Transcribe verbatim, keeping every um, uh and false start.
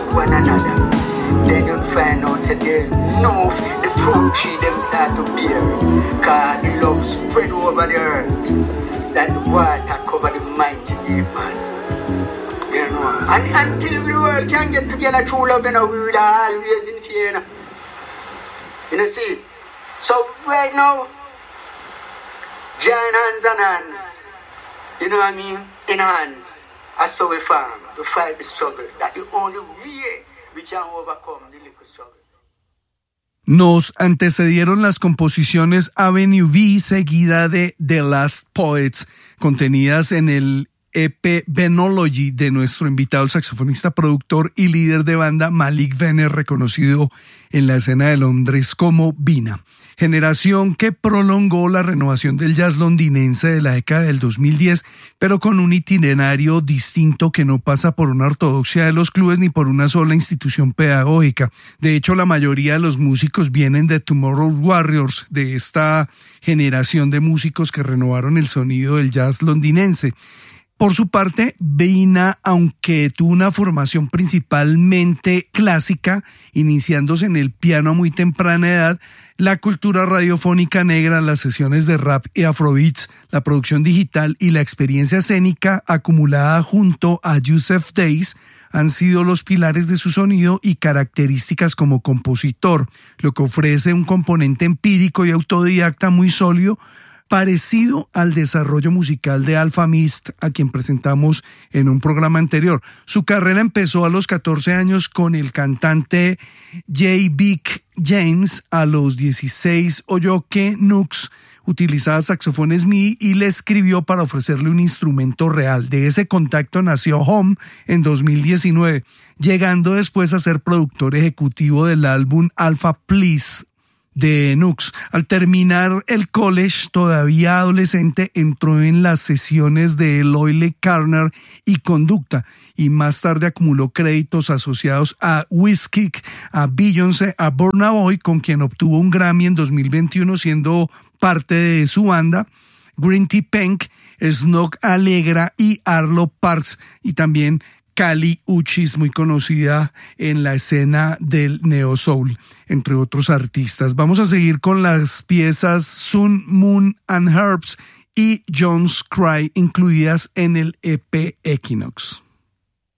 one another, then you'll find out that there's no, the fruit tree them start to bear, cause the love spread over the earth, that the water cover the mighty deep, man. You know, and until the world can get together through love, you know, we will always in fear, you know. You know, see? So right now, join hands and hands, you know what I mean? In hands, that's how we farm, to fight the struggle. That's the only way we can overcome the little struggle. Nos antecedieron las composiciones Avenue V seguida de The Last Poets, contenidas en el E P Venology de nuestro invitado, el saxofonista, productor y líder de banda Malik Venner, reconocido en la escena de Londres como Vina. Generación que prolongó la renovación del jazz londinense de la década del dos mil diez, pero con un itinerario distinto que no pasa por una ortodoxia de los clubes ni por una sola institución pedagógica. De hecho, la mayoría de los músicos vienen de Tomorrow Warriors, de esta generación de músicos que renovaron el sonido del jazz londinense. Por su parte, Vina, aunque tuvo una formación principalmente clásica, iniciándose en el piano a muy temprana edad, la cultura radiofónica negra, las sesiones de rap y afrobeats, la producción digital y la experiencia escénica acumulada junto a Yusef Days han sido los pilares de su sonido y características como compositor, lo que ofrece un componente empírico y autodidacta muy sólido, parecido al desarrollo musical de Alfa Mist, a quien presentamos en un programa anterior. Su carrera empezó a los catorce años con el cantante J. Vic James. A los dieciséis oyó que Nux utilizaba saxofones M I D y le escribió para ofrecerle un instrumento real. De ese contacto nació Home en dos mil diecinueve, llegando después a ser productor ejecutivo del álbum Alpha Please de Nux. Al terminar el college, todavía adolescente, entró en las sesiones de Loyle Carner y Conducta, y más tarde acumuló créditos asociados a Wizkid, a Beyoncé, a Burna Boy, con quien obtuvo un Grammy en dos mil veintiuno siendo parte de su banda, Green Tea Pink, Snog Alegra y Arlo Parks, y también Kali Uchis, muy conocida en la escena del Neo Soul, entre otros artistas. Vamos a seguir con las piezas Sun, Moon and Herbs y John's Cry, incluidas en el E P Equinox.